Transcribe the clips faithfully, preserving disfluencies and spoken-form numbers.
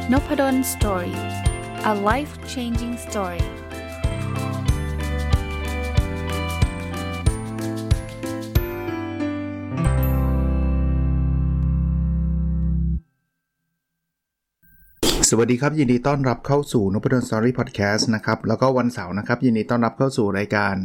Nopadon Story. A life-changing story. สวัสดีครับยินดีต้อนรับเข้าสู่ Nopadon Story Podcast นะครับแล้วก็วันเสาร์นะครับยินดีต้อนรับเข้าสู่รายการ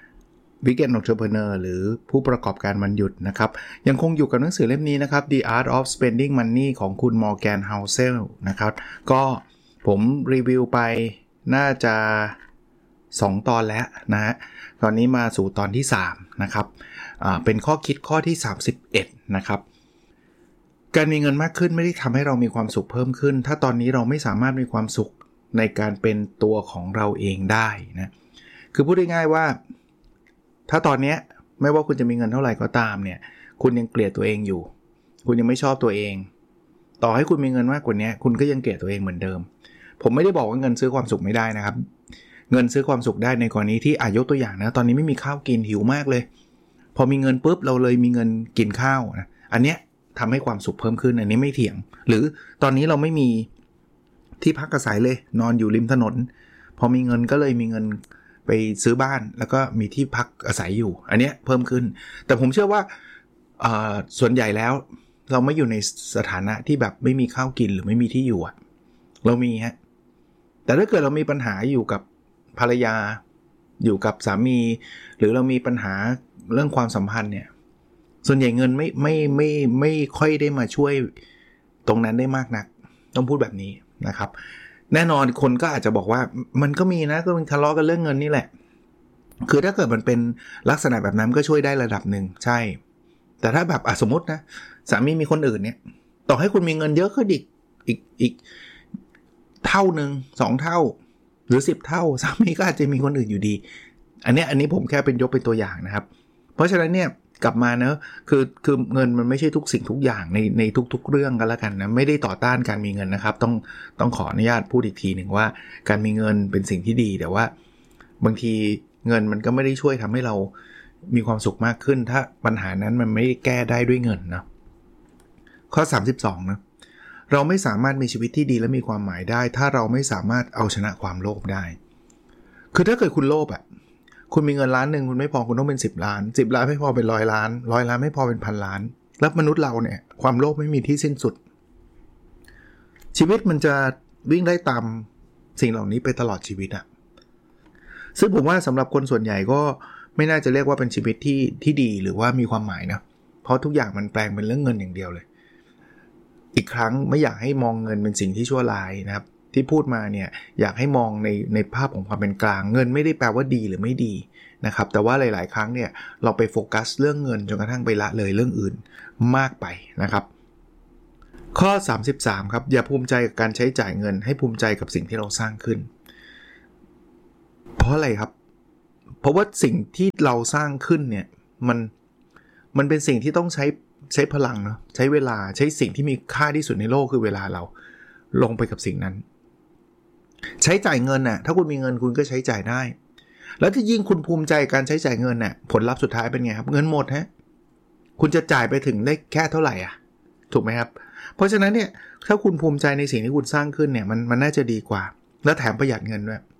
Weekend Entrepreneur หรือผู้ประกอบการวันหยุดนะครับยังคงอยู่กับหนังสือเล่มนี้นะครับ The Art of Spending Money ของคุณ Morgan Housel นะครับก็ผมรีวิวไปน่าจะสองตอนแล้วนะฮะตอนนี้มาสู่ตอนที่สามนะครับอ่าเป็นข้อคิดข้อที่สามสิบเอ็ดนะครับการมีเงินมากขึ้นไม่ได้ทำให้เรามีความสุขเพิ่มขึ้นถ้าตอนนี้เราไม่สามารถมีความสุขในการเป็นตัวของเราเองได้นะคือพูดง่ายๆว่าถ้าตอนนี้ไม่ว่าคุณจะมีเงินเท่าไหร่ก็ตามเนี่ยคุณยังเกลียดตัวเองอยู่คุณยังไม่ชอบตัวเองต่อให้คุณมีเงินมากกว่านี้คุณก็ยังเกลียดตัวเองเหมือนเดิมผมไม่ได้บอกว่าเงินซื้อความสุขไม่ได้นะครับเงินซื้อความสุขได้ในกรณีที่อายกตัวอย่างนะตอนนี้ไม่มีข้าวกินหิวมากเลยพอมีเงินปุ๊บเราเลยมีเงินกินข้าวนะอันเนี้ยทำให้ความสุขเพิ่มขึ้นอันนี้ไม่เถียงหรือตอนนี้เราไม่มีที่พักอาศัยเลยนอนอยู่ริมถนนพอมีเงินก็เลยมีเงินไปซื้อบ้านแล้วก็มีที่พักอาศัยอยู่อันนี้เพิ่มขึ้นแต่ผมเชื่อว่าส่วนใหญ่แล้วเราไม่อยู่ในสถานะที่แบบไม่มีข้าวกินหรือไม่มีที่อยู่อะเรามีฮะแต่ถ้าเกิดเรามีปัญหาอยู่กับภรรยาอยู่กับสามีหรือเรามีปัญหาเรื่องความสัมพันธ์เนี่ยส่วนใหญ่เงินไม่ไม่ไม่ไม่ค่อยได้มาช่วยตรงนั้นได้มากนักต้องพูดแบบนี้นะครับแน่นอนคนก็อาจจะบอกว่ามันก็มีนะก็มันทะเลาะกันเรื่องเงินนี่แหละคือถ้าเกิดมันเป็นลักษณะแบบนั้นก็ช่วยได้ระดับหนึ่งใช่แต่ถ้าแบบสมมตินะสามีมีคนอื่นเนี่ยต่อให้คุณมีเงินเยอะขึ้นอีกอีกอีกเท่านึงสองเท่าหรือสิบเท่าสามีก็อาจจะมีคนอื่นอยู่ดีอันนี้อันนี้ผมแค่เป็นยกเป็นตัวอย่างนะครับเพราะฉะนั้นเนี่ยกลับมาเนอะคือคือเงินมันไม่ใช่ทุกสิ่งทุกอย่างในในทุกๆเรื่องกันแล้วกันนะไม่ได้ต่อต้านการมีเงินนะครับต้องต้องขออนุญาตพูดอีกทีหนึ่งว่าการมีเงินเป็นสิ่งที่ดีแต่ว่าบางทีเงินมันก็ไม่ได้ช่วยทำให้เรามีความสุขมากขึ้นถ้าปัญหานั้นมันไม่ได้แก้ได้ด้วยเงินนะข้อสามสิบสองนะเราไม่สามารถมีชีวิตที่ดีและมีความหมายได้ถ้าเราไม่สามารถเอาชนะความโลภได้คือถ้าเกิดคุณโลภอะคุณมีเงินล้านหนึ่งคุณไม่พอคุณต้องเป็นสิบล้านสิบล้านไม่พอเป็นร้อยล้านร้อยล้านไม่พอเป็นพันล้านแล้วมนุษย์เราเนี่ยความโลภไม่มีที่สิ้นสุดชีวิตมันจะวิ่งได้ตามสิ่งเหล่านี้ไปตลอดชีวิตอะซึ่งผมว่าสำหรับคนส่วนใหญ่ก็ไม่น่าจะเรียกว่าเป็นชีวิตที่ที่ดีหรือว่ามีความหมายนะเพราะทุกอย่างมันแปลงเป็นเรื่องเงินอย่างเดียวเลยอีกครั้งไม่อยากให้มองเงินเป็นสิ่งที่ชั่วร้ายนะครับที่พูดมาเนี่ยอยากให้มองในในภาพของความเป็นกลางเงินไม่ได้แปลว่าดีหรือไม่ดีนะครับแต่ว่าหลายๆครั้งเนี่ยเราไปโฟกัสเรื่องเงินจนกระทั่งไปละเลยเรื่องอื่นมากไปนะครับข้อสามสิบสามครับอย่าภูมิใจกับการใช้จ่ายเงินให้ภูมิใจกับสิ่งที่เราสร้างขึ้นเพราะอะไรครับเพราะว่าสิ่งที่เราสร้างขึ้นเนี่ยมันมันเป็นสิ่งที่ต้องใช้ใช้พลังเนาะใช้เวลาใช้สิ่งที่มีค่าที่สุดในโลกคือเวลาเราลงไปกับสิ่งนั้นใช้จ่ายเงินน่ะถ้าคุณมีเงินคุณก็ใช้จ่ายได้แล้วที่ยิ่งคุณภูมิใจการใช้จ่ายเงินน่ะผลลัพธ์สุดท้ายเป็นไงครับเงินหมดฮะคุณจะจ่ายไปถึงได้แค่เท่าไหร่อ่ะถูกไหมครับเพราะฉะนั้นเนี่ยถ้าคุณภูมิใจในสิ่งที่คุณสร้างขึ้นเนี่ยมันมันน่าจะดีกว่าและแถมประหยัดเงินด้วย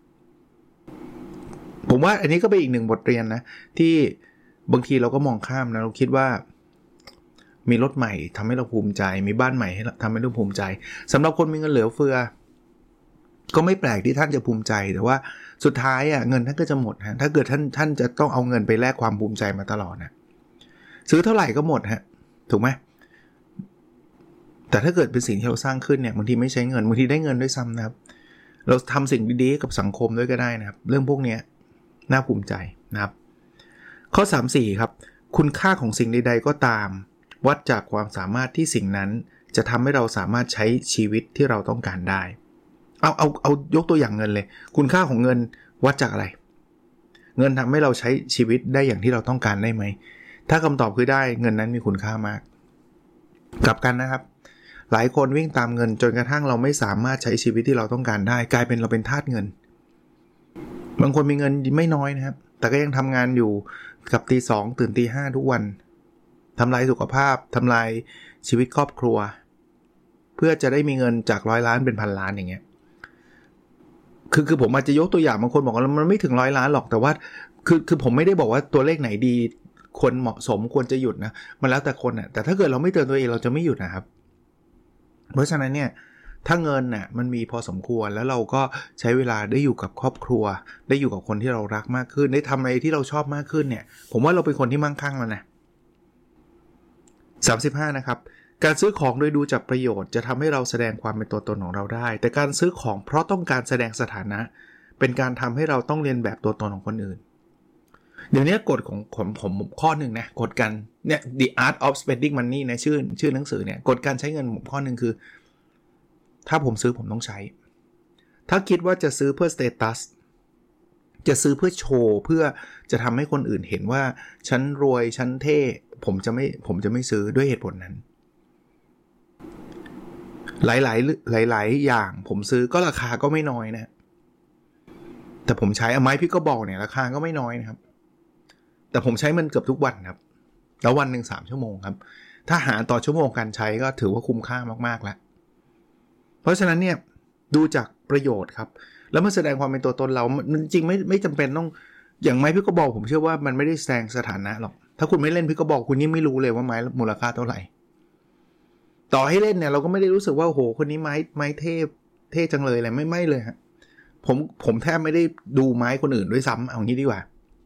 ผมว่าอันนี้ก็เป็นอีกหนึ่งบทเรียนนะที่บางทีเราก็มองข้ามนะเราคิดว่ามีรถใหม่ทำให้เราภูมิใจมีบ้านใหม่ให้ทำให้เราภูมิใจสำหรับคนมีเงินเหลือเฟือก็ไม่แปลกที่ท่านจะภูมิใจแต่ว่าสุดท้ายอ่ะเงินท่านก็จะหมดฮะถ้าเกิดท่านท่านจะต้องเอาเงินไปแลกความภูมิใจมาตลอดนะซื้อเท่าไหร่ก็หมดฮะถูกไหมแต่ถ้าเกิดเป็นสิ่งที่เราสร้างขึ้นเนี่ยบางทีไม่ใช้เงินบางทีได้เงินด้วยซ้ำนะครับเราทำสิ่งดีๆกับสังคมด้วยก็ได้นะครับเรื่องพวกนี้น่าภูมิใจนะครับข้อสามสิบสี่ครับคุณค่าของสิ่งใดๆก็ตามวัดจากความสามารถที่สิ่งนั้นจะทำให้เราสามารถใช้ชีวิตที่เราต้องการได้เอาเอาเอายกตัวอย่างเงินเลยคุณค่าของเงินวัดจากอะไรเงินทำให้เราใช้ชีวิตได้อย่างที่เราต้องการได้ไหมถ้าคำตอบคือได้เงินนั้นมีคุณค่ามากกลับกันนะครับหลายคนวิ่งตามเงินจนกระทั่งเราไม่สามารถใช้ชีวิตที่เราต้องการได้กลายเป็นเราเป็นทาสเงินบางคนมีเงินไม่น้อยนะครับแต่ก็ยังทำงานอยู่กับตีสองตื่นตีห้าทุกวันทำลายสุขภาพทำลายชีวิตครอบครัวเพื่อจะได้มีเงินจากร้อยล้านเป็นพันล้านอย่างเงี้ยคือคือผมอาจจะยกตัวอย่างบางคนบอกว่ามันไม่ถึงร้อยล้านหรอกแต่ว่าคือคือผมไม่ได้บอกว่าตัวเลขไหนดีควรเหมาะสมควรจะหยุดนะมันแล้วแต่คนน่ะแต่ถ้าเกิดเราไม่เตือนตัวเองเราจะไม่หยุดนะครับเพราะฉะนั้นเนี่ยถ้าเงินน่ะมันมีพอสมควรแล้วเราก็ใช้เวลาได้อยู่กับครอบครัวได้อยู่กับคนที่เรารักมากขึ้นได้ทำอะไรที่เราชอบมากขึ้นเนี่ยผมว่าเราเป็นคนที่มั่งคั่งแล้วนะสามสิบห้านะครับการซื้อของโดยดูจากประโยชน์จะทำให้เราแสดงความเป็นตัวตนของเราได้แต่การซื้อของเพราะต้องการแสดงสถานะเป็นการทำให้เราต้องเรียนแบบตัวตนของคนอื่นเดี๋ยวนี้กฎของผมผมข้อหนึ่งนะกฎการเนี่ย The Art of Spending Money ในชื่อชื่อหนังสือเนี่ยกฎการใช้เงินผมข้อหนึ่งคือถ้าผมซื้อผมต้องใช้ถ้าคิดว่าจะซื้อเพื่อ status จะซื้อเพื่อโชว์เพื่อจะทำให้คนอื่นเห็นว่าฉันรวยฉันเท่ผมจะไม่ผมจะไม่ซื้อด้วยเหตุผลนั้นหลายๆหลายๆอย่างผมซื้อก็ราคาก็ไม่น้อยนะแต่ผมใช้ไม้พี่ก็บอกเนี่ยราคาก็ไม่น้อยนะครับแต่ผมใช้มันเกือบทุกวันครับแล้ววันหนึ่งสามชั่วโมงครับถ้าหารต่อชั่วโมงการใช้ก็ถือว่าคุ้มค่ามากๆแล้วเพราะฉะนั้นเนี่ยดูจากประโยชน์ครับแล้วมันแสดงความเป็นตัวตนเราจริงๆไม่ไม่จำเป็นต้องอย่างไม้พี่ก็บอกผมเชื่อว่ามันไม่ได้แสดงสถานะหรอกถ้าคุณไม่เล่นพี่ก็บอกคุณนี่ไม่รู้เลยว่าไม้มูลค่าเท่าไหร่ต่อให้เล่นเนี่ยเราก็ไม่ได้รู้สึกว่าโอ้โหคนนี้ไม้ไม้เทพเท่จังเลยอะไรไม่ไม่เลยฮะผมผมแทบไม่ได้ดูไม้คนอื่นด้วยซ้ำเอางี้ดีกว่า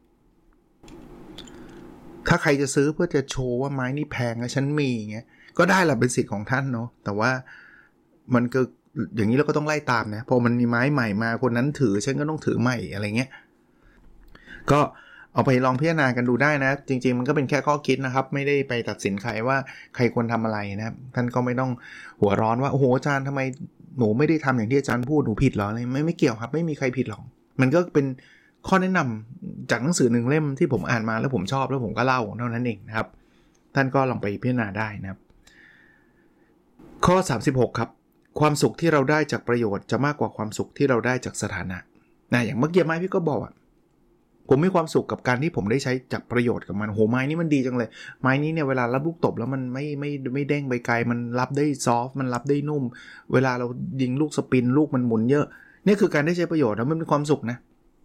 ถ้าใครจะซื้อเพื่อจะโชว์ว่าไม้นี่แพงและฉันมีอย่างเงี้ยก็ได้แหละเป็นสิทธิ์ของท่านเนาะแต่ว่ามันก็อย่างนี้เราก็ต้องไล่ตามนะพอมันมีไม้ใหม่มาคนนั้นถือฉันก็ต้องถือใหม่อะไรเงี้ยก็เอาไปลองพิจารณากันดูได้นะจริงๆมันก็เป็นแค่ข้อคิดนะครับไม่ได้ไปตัดสินใครว่าใครควรทำอะไรนะครับท่านก็ไม่ต้องหัวร้อนว่าโอ้โหอาจารย์ทำไมหนูไม่ได้ทำอย่างที่อาจารย์พูดหนูผิดหรออะไรไม่ไม่เกี่ยวครับไม่มีใครผิดหรอกมันก็เป็นข้อแนะนำจากหนังสือหนึ่งเล่มที่ผมอ่านมาแล้วผมชอบแล้วผมก็เล่าเท่านั้นเองนะครับท่านก็ลองไปพิจารณาได้นะครับข้อสามสิบหกครับความสุขที่เราได้จากประโยชน์จะมากกว่าความสุขที่เราได้จากสถานะนะอย่างเมื่อกี้ไม้พี่ก็บอกอ่ะผมมีความสุขกับการที่ผมได้ใช้จากประโยชน์กับมันโหไม้นี้มันดีจังเลยไม้นี้เนี่ยเวลารับลูกตบแล้วมันไม่ไม่ไม่เด้งไปไกลมันรับได้ซอฟต์มันรับได้นุ่มเวลาเรายิงลูกสปินลูกมันหมุนเยอะนี่คือการได้ใช้ประโยชน์แล้วมันเป็นความสุขนะ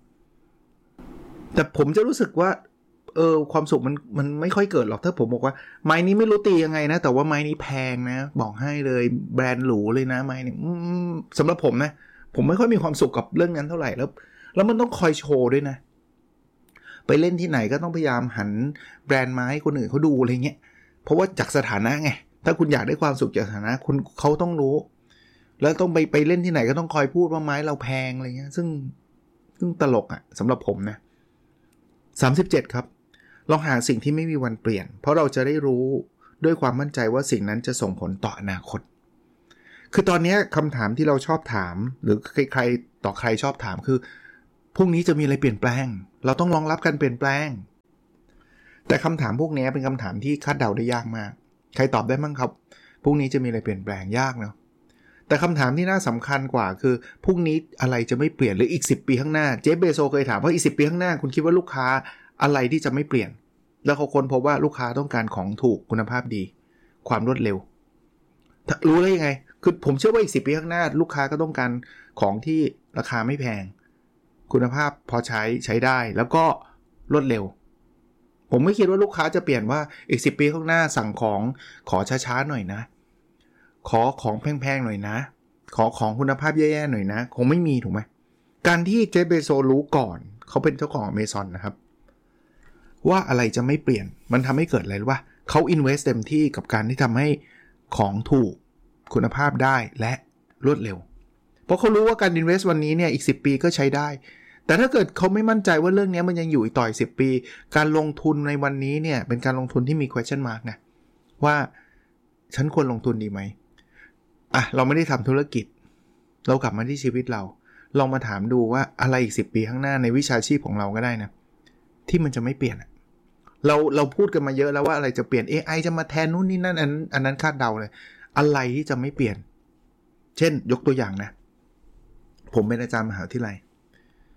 แต่ผมจะรู้สึกว่าเออความสุขมันมันไม่ค่อยเกิดหรอกถ้าผมบอกว่าไม้นี้ไม่รู้ตียังไงนะแต่ว่าไม้นี้แพงนะบอกให้เลยแบรนด์หรูเลยนะไม้นี้สำหรับผมนะผมไม่ค่อยมีความสุขกับเรื่องนั้นเท่าไหร่แล้วแล้วมันต้องคอยโชว์ด้วยนะไปเล่นที่ไหนก็ต้องพยายามหันแบรนด์ไม้คนอื่นเขาดูอะไรเงี้ยเพราะว่าจากสถานะไงถ้าคุณอยากได้ความสุขจากสถานะคุณเขาต้องรู้แล้วต้องไปไปเล่นที่ไหนก็ต้องคอยพูดว่าไม้เราแพงอะไรเงี้ยซึ่งซึ่งตลกอ่ะสำหรับผมนะสามสิบเจ็ดครับลองหาสิ่งที่ไม่มีวันเปลี่ยนเพราะเราจะได้รู้ด้วยความมั่นใจว่าสิ่งนั้นจะส่งผลต่ออนาคตคือตอนนี้คำถามที่เราชอบถามหรือใครๆต่อใครชอบถามคือพรุ่งนี้จะมีอะไรเปลี่ยนแปลงเราต้องรองรับการเปลี่ยนแปลงแต่คำถามพวกนี้เป็นคำถามที่คาดเดาได้ยากมากใครตอบได้มั้งครับพรุ่งนี้จะมีอะไรเปลี่ยนแปลงยากเนาะแต่คำถามที่น่าสำคัญกว่าคือพรุ่งนี้อะไรจะไม่เปลี่ยนหรืออีกสิบปีข้างหน้าเจฟเบโซเคยถามว่าอีกสิบปีข้างหน้าคุณคิดว่าลูกค้าอะไรที่จะไม่เปลี่ยนแล้วเขาค้นพบว่าลูกค้าต้องการของถูกคุณภาพดีความรวดเร็วรู้ได้ยังไงคือผมเชื่อว่าอีกสิบปีข้างหน้าลูกค้าก็ต้องการของที่ราคาไม่แพงคุณภาพพอใช้ใช้ได้แล้วก็รวดเร็วผมไม่คิดว่าลูกค้าจะเปลี่ยนว่าอีกสิบปีข้างหน้าสั่งของขอช้าๆหน่อยนะขอของแพงๆหน่อยนะขอของคุณภาพแย่ๆหน่อยนะคงไม่มีถูกไหมการที่เจฟเบโซรู้ก่อนเขาเป็นเจ้าของ Amazon นะครับว่าอะไรจะไม่เปลี่ยนมันทำให้เกิดอะไรรู้ป่ะเขา invest เต็มที่กับการที่ทำให้ของถูกคุณภาพได้และรวดเร็วเพราะเขารู้ว่าการ invest วันนี้เนี่ยอีกสิบปีก็ใช้ได้แต่ถ้าเกิดเขาไม่มั่นใจว่าเรื่องนี้มันยังอยู่อีกต่ออีกสิบปีการลงทุนในวันนี้เนี่ยเป็นการลงทุนที่มี question mark นะว่าฉันควรลงทุนดีไหมอ่ะเราไม่ได้ทำธุรกิจเรากลับมาที่ชีวิตเราลองมาถามดูว่าอะไรอีกสิบปีข้างหน้าในวิชาชีพของเราก็ได้นะที่มันจะไม่เปลี่ยนเราเราพูดกันมาเยอะแล้วว่าอะไรจะเปลี่ยน เอ ไอ จะมาแทนนู่นนี่นั่นอันอันนั้นคาดเดาเลยอะไรที่จะไม่เปลี่ยนเช่นยกตัวอย่างนะผมเป็นอาจารย์มหาวิทยาลัย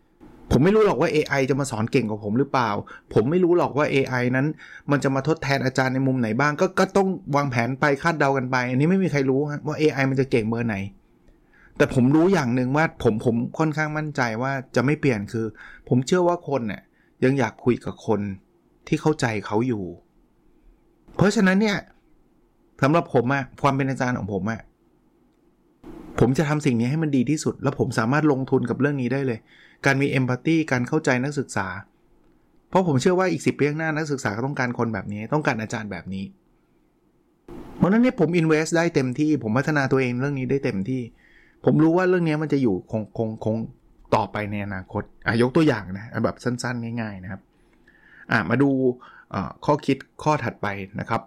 ผมไม่รู้หรอกว่า เอ ไอ จะมาสอนเก่งกว่าผมหรือเปล่าผมไม่รู้หรอกว่า เอ ไอ นั้นมันจะมาทดแทนอาจารย์ในมุมไหนบ้างก็ก็ต้องวางแผนไปคาดเดากันไปอันนี้ไม่มีใครรู้ว่า เอ ไอ มันจะเก่งเบอร์ไหนแต่ผมรู้อย่างนึงว่าผมผมค่อนข้างมั่นใจว่าจะไม่เปลี่ยนคือผมเชื่อว่าคนเนี่ยยังอยากคุยกับคนที่เข้าใจเขาอยู่เพราะฉะนั้นเนี่ยสำหรับผมอะความเป็นอาจารย์ของผมอะผมจะทำสิ่งนี้ให้มันดีที่สุดแล้วผมสามารถลงทุนกับเรื่องนี้ได้เลยการมีเอมพัตตีการเข้าใจนักศึกษาเพราะผมเชื่อว่าอีกสิบปีข้างหน้านักศึกษาก็ต้องการคนแบบนี้ต้องการอาจารย์แบบนี้เพราะนั้นเนี่ยผมอินเวสต์ได้เต็มที่ผมพัฒนาตัวเองเรื่องนี้ได้เต็มที่ผมรู้ว่าเรื่องนี้มันจะอยู่คงคงคงต่อไปในอนาคตอ่ะยกตัวอย่างนะแบบสั้นๆง่ายๆนะครับอ่ะมาดูข้อคิดข้อถัดไปนะครับ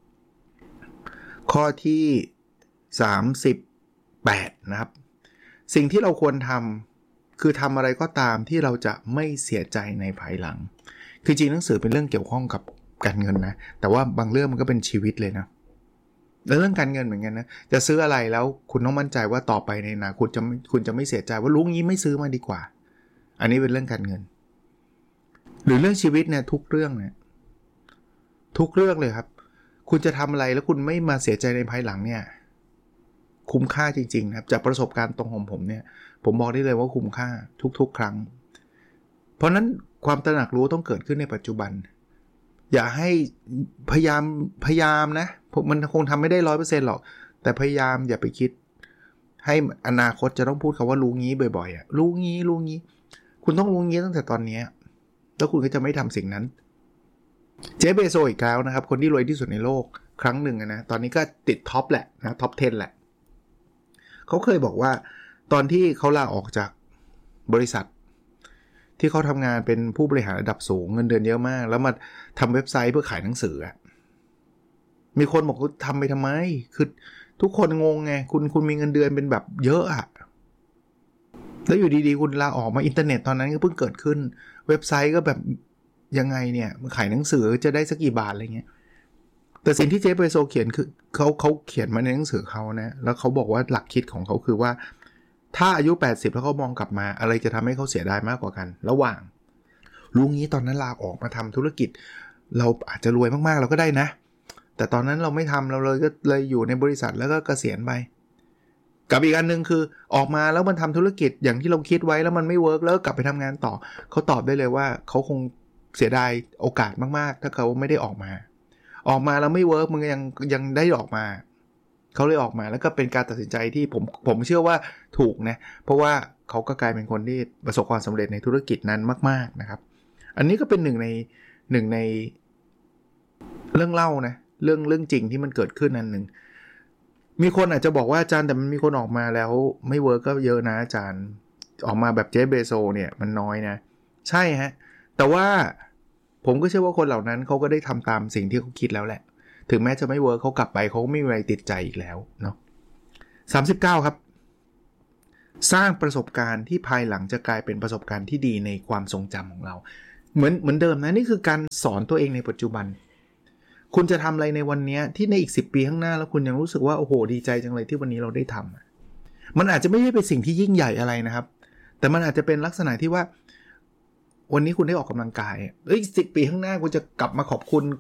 ข้อที่สามสิบแปดนะครับสิ่งที่เราควรทำคือทำอะไรก็ตามที่เราจะไม่เสียใจในภายหลังคือจริงหนังสือเป็นเรื่องเกี่ยวข้องกับการเงินนะแต่ว่าบางเรื่องมันก็เป็นชีวิตเลยนะแล้วเรื่องการเงินเหมือนกันนะจะซื้ออะไรแล้วคุณต้องมั่นใจว่าต่อไปในอนาคตจะคุณจะไม่เสียใจว่ารู้งี้ไม่ซื้อมาดีกว่าอันนี้เป็นเรื่องการเงินหรือเรื่องชีวิตเนี่ยทุกเรื่องเนี่ยทุกเรื่องเลยครับคุณจะทำอะไรแล้วคุณไม่มาเสียใจในภายหลังเนี่ยคุ้มค่าจริงๆนะครับจากประสบการณ์ตรงของผมเนี่ยผมบอกได้เลยว่าคุ้มค่าทุกๆครั้งเพราะนั้นความตระหนักรู้ต้องเกิดขึ้นในปัจจุบันอย่าให้พยายามพยายามนะมันคงทำไม่ได้ ร้อยเปอร์เซ็นต์ หรอกแต่พยายามอย่าไปคิดให้อนาคตจะต้องพูดคำว่ารู้งี้บ่อยๆอ่ะรู้งี้รู้งี้คุณต้องรู้งี้ตั้งแต่ตอนนี้แล้วคุณก็จะไม่ทำสิ่งนั้นเจฟ เบโซอีกแล้วนะครับคนที่รวยที่สุดในโลกครั้งหนึ่งนะตอนนี้ก็ติดท็อปแหละนะท็อปสิบแหละเขาเคยบอกว่าตอนที่เขาลาออกจากบริษัทที่เขาทำงานเป็นผู้บริหารระดับสูงเงินเดือนเยอะมากแล้วมาทำเว็บไซต์เพื่อขายหนังสือมีคนบอกว่าทำไปทำไมคือทุกคนงงไงคุณคุณมีเงินเดือนเป็นแบบเยอะอะแล้วอยู่ดีๆคุณลาออกมาอินเทอร์เน็ตตอนนั้นก็เพิ่งเกิดขึ้นเว็บไซต์ก็แบบยังไงเนี่ยมันขายหนังสือจะได้สักกี่บาทอะไรเงี้ยแต่สิ่งที่เจฟ เบโซเขียนคือเขาเขาเขียนมาในหนังสือเขานะแล้วเขาบอกว่าหลักคิดของเขาคือว่าถ้าอายุแปดสิบแล้วเขามองกลับมาอะไรจะทำให้เขาเสียดายมากกว่ากันระหว่างรู้งี้ตอนนั้นลาออกมาทำธุรกิจเราอาจจะรวยมากๆเราก็ได้นะแต่ตอนนั้นเราไม่ทำเราเลยก็เลยอยู่ในบริษัทแล้วก็เกษียณไปกับอีกอันนึงคือออกมาแล้วมันทำธุรกิจอย่างที่เราคิดไว้แล้วมันไม่เวิร์กแล้วกลับไปทำงานต่อเขาตอบได้เลยว่าเขาคงเสียดายโอกาสมากๆถ้าเขาไม่ได้ออกมาออกมาแล้วไม่เวิร์กมันยังยังได้ออกมาเขาเลยออกมาแล้วก็เป็นการตัดสินใจที่ผมผมเชื่อว่าถูกนะเพราะว่าเขาก็กลายเป็นคนที่ประสบความสำเร็จในธุรกิจนั้นมากๆนะครับอันนี้ก็เป็นหนึ่งในหนึ่งในเรื่องเล่านะเรื่องเรื่องจริงที่มันเกิดขึ้นนั่นหนึ่งมีคนอาจจะบอกว่าอาจารย์แต่มันมีคนออกมาแล้วไม่เวิร์กก็เยอะนะอาจารย์ออกมาแบบเจฟ เบโซเนี่ยมันน้อยนะใช่ฮะแต่ว่าผมก็เชื่อว่าคนเหล่านั้นเขาก็ได้ทำตามสิ่งที่เขาคิดแล้วแหละถึงแม้จะไม่เวิร์กเขากลับไปเขาไม่มีอะไรติดใจอีกแล้วเนาะสามสิบเก้าครับสร้างประสบการณ์ที่ภายหลังจะกลายเป็นประสบการณ์ที่ดีในความทรงจำของเราเหมือนเหมือนเดิมนะนี่คือการสอนตัวเองในปัจจุบันคุณจะทำอะไรในวันนี้ที่ในอีกสิบปีข้างหน้าแล้วคุณยังรู้สึกว่าโอ้โหดีใจจังเลยที่วันนี้เราได้ทำมันอาจจะไม่ได้เป็นสิ่งที่ยิ่งใหญ่อะไรนะครับแต่มันอาจจะเป็นลักษณะที่ว่าวันนี้คุณได้ออกกำลังกายเอ้ยสิบปีข้างหน้าคุณจะกลับมาขอบคุณ